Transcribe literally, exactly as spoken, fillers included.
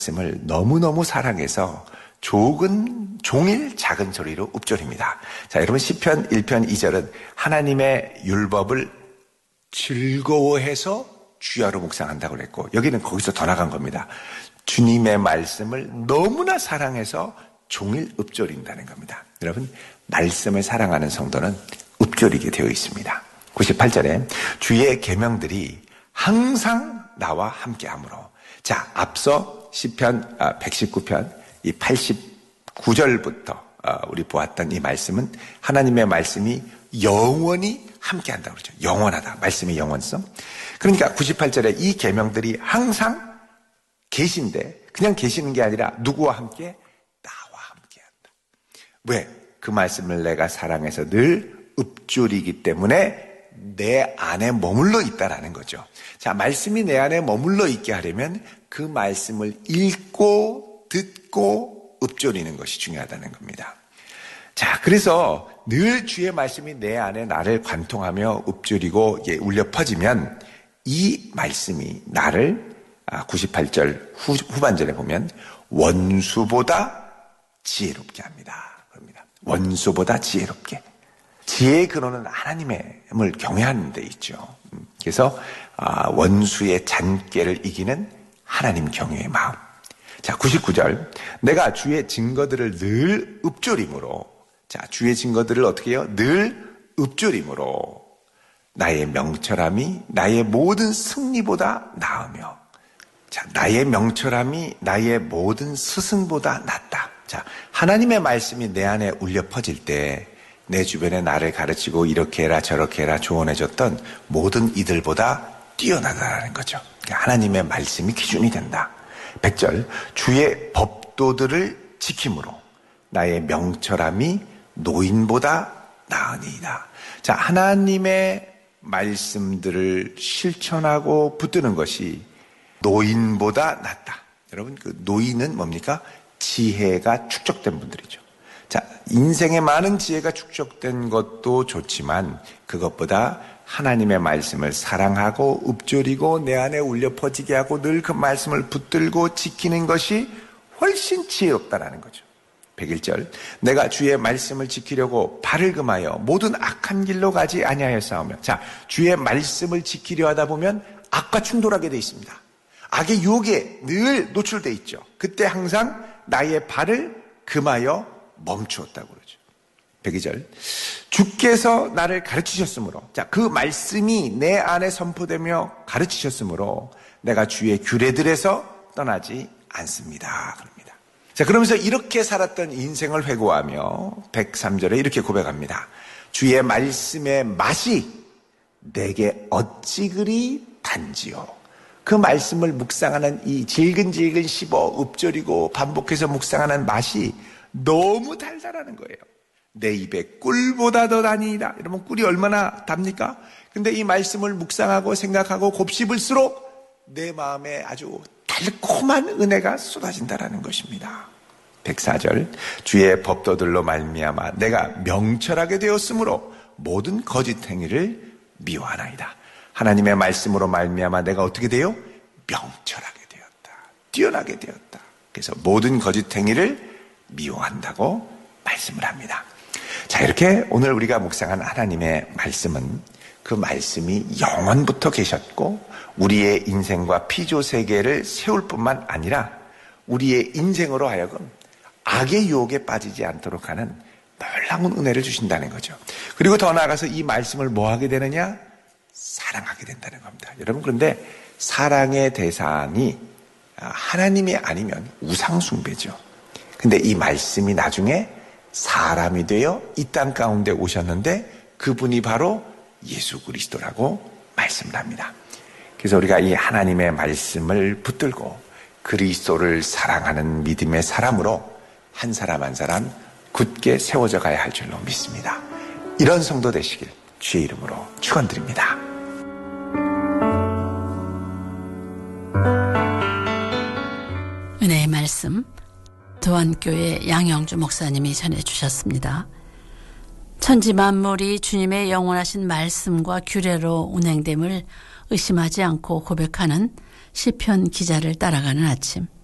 말씀을 너무너무 사랑해서 조근 종일 작은 소리로 읊조립니다. 자, 여러분 시편 일 편 이 절은 하나님의 율법을 즐거워해서 주야로 묵상한다고 그랬고, 여기는 거기서 더 나간 겁니다. 주님의 말씀을 너무나 사랑해서 종일 읊조린다는 겁니다. 여러분, 말씀을 사랑하는 성도는 읊조리게 되어 있습니다. 구십팔 절에 주의 계명들이 항상 나와 함께하므로. 자, 앞서 시편 백십구 편 이 팔십구 절부터 우리 보았던 이 말씀은 하나님의 말씀이 영원히 함께한다고 그러죠. 영원하다. 말씀의 영원성. 그러니까 구십팔 절에 이 계명들이 항상 계신데, 그냥 계시는 게 아니라 누구와 함께? 나와 함께한다. 왜? 그 말씀을 내가 사랑해서 늘 읊조리기 때문에 내 안에 머물러 있다라는 거죠. 자, 말씀이 내 안에 머물러 있게 하려면 그 말씀을 읽고 듣고 읊조리는 것이 중요하다는 겁니다. 자, 그래서 늘 주의 말씀이 내 안에 나를 관통하며 읊조리고 울려 퍼지면 이 말씀이 나를 구십팔 절 후, 후반절에 보면 원수보다 지혜롭게 합니다. 그럽니다. 원수보다 지혜롭게. 지혜의 근원은 하나님을 경외하는 데 있죠. 그래서 원수의 잔꾀를 이기는 하나님 경외의 마음. 자, 구십구 절. 내가 주의 증거들을 늘 읊조림으로. 자, 주의 증거들을 어떻게 해요? 늘 읊조림으로 나의 명철함이 나의 모든 승리보다 나으며. 자, 나의 명철함이 나의 모든 스승보다 낫다. 자, 하나님의 말씀이 내 안에 울려 퍼질 때 내 주변에 나를 가르치고 이렇게 해라 저렇게 해라 조언해줬던 모든 이들보다 뛰어나다라는 거죠. 그러니까 하나님의 말씀이 기준이 된다. 백 절. 주의 법도들을 지킴으로 나의 명철함이 노인보다 나으니이다. 자, 하나님의 말씀들을 실천하고 붙드는 것이 노인보다 낫다. 여러분, 그 노인은 뭡니까? 지혜가 축적된 분들이죠. 자, 인생에 많은 지혜가 축적된 것도 좋지만 그것보다 하나님의 말씀을 사랑하고 읊조리고 내 안에 울려 퍼지게 하고 늘 그 말씀을 붙들고 지키는 것이 훨씬 지혜롭다라는 거죠. 백일 절. 내가 주의 말씀을 지키려고 발을 금하여 모든 악한 길로 가지 아니하였사오며. 자, 주의 말씀을 지키려 하다 보면 악과 충돌하게 돼 있습니다. 악의 유혹에 늘 노출돼 있죠. 그때 항상 나의 발을 금하여 멈추었다고 그러죠. 백이 절. 주께서 나를 가르치셨으므로. 자, 그 말씀이 내 안에 선포되며 가르치셨으므로 내가 주의 규례들에서 떠나지 않습니다. 그럽니다. 자, 그러면서 이렇게 살았던 인생을 회고하며 백삼 절에 이렇게 고백합니다. 주의 말씀의 맛이 내게 어찌 그리 단지요. 그 말씀을 묵상하는 이 질근질근 씹어 읊조리고 반복해서 묵상하는 맛이 너무 달달하는 거예요. 내 입에 꿀보다 더 다니이다. 여러분, 꿀이 얼마나 답니까? 근데 이 말씀을 묵상하고 생각하고 곱씹을수록 내 마음에 아주 달콤한 은혜가 쏟아진다라는 것입니다. 백사 절. 주의 법도들로 말미암아 내가 명철하게 되었으므로 모든 거짓 행위를 미워하나이다. 하나님의 말씀으로 말미암아 내가 어떻게 돼요? 명철하게 되었다. 뛰어나게 되었다. 그래서 모든 거짓 행위를 미워한다고 말씀을 합니다. 자, 이렇게 오늘 우리가 묵상한 하나님의 말씀은 그 말씀이 영원부터 계셨고 우리의 인생과 피조 세계를 세울 뿐만 아니라 우리의 인생으로 하여금 악의 유혹에 빠지지 않도록 하는 놀라운 은혜를 주신다는 거죠. 그리고 더 나아가서 이 말씀을 뭐 하게 되느냐? 사랑하게 된다는 겁니다. 여러분, 그런데 사랑의 대상이 하나님이 아니면 우상숭배죠. 근데 이 말씀이 나중에 사람이 되어 이 땅 가운데 오셨는데 그분이 바로 예수 그리스도라고 말씀을 합니다. 그래서 우리가 이 하나님의 말씀을 붙들고 그리스도를 사랑하는 믿음의 사람으로 한 사람 한 사람 굳게 세워져 가야 할 줄로 믿습니다. 이런 성도 되시길 주의 이름으로 축원드립니다. 은혜의 말씀 도안교회 양영주 목사님이 전해주셨습니다. 천지 만물이 주님의 영원하신 말씀과 규례로 운행됨을 의심하지 않고 고백하는 시편 기자를 따라가는 아침.